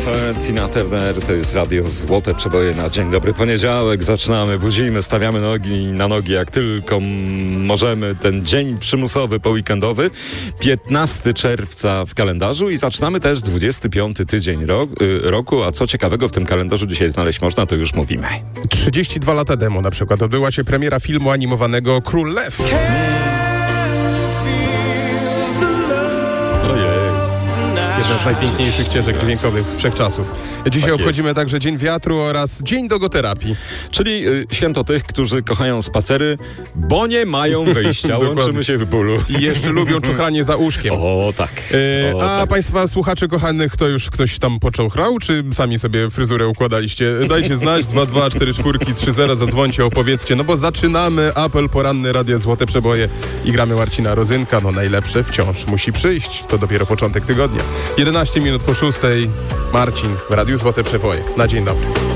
Tina Turner, to jest radio Złote Przeboje na Dzień Dobry Poniedziałek. Zaczynamy, budzimy, stawiamy nogi na nogi jak tylko możemy. Ten dzień przymusowy, poweekendowy, 15 czerwca w kalendarzu i zaczynamy też 25 tydzień roku. A co ciekawego w tym kalendarzu dzisiaj znaleźć można, to już mówimy. 32 lata temu na przykład odbyła się premiera filmu animowanego Król Lew. Jedna z najpiękniejszych ścieżek dźwiękowych wszechczasów. Dzisiaj obchodzimy także Dzień Wiatru oraz Dzień Dogoterapii. Czyli święto tych, którzy kochają spacery, bo nie mają wyjścia. Łączymy się w bólu. I jeszcze lubią czuchranie za łóżkiem. O tak. A Państwa słuchaczy kochanych, to już ktoś tam począchrał, czy sami sobie fryzurę układaliście? Dajcie znać, 2244330, zadzwońcie, opowiedzcie, no bo zaczynamy apel poranny Radia Złote Przeboje i gramy Marcina Rozynka, no najlepsze wciąż musi przyjść. To dopiero początek tygodnia. 11 minut po 6. Marcin w Radiu Złote Przeboje. Na dzień dobry.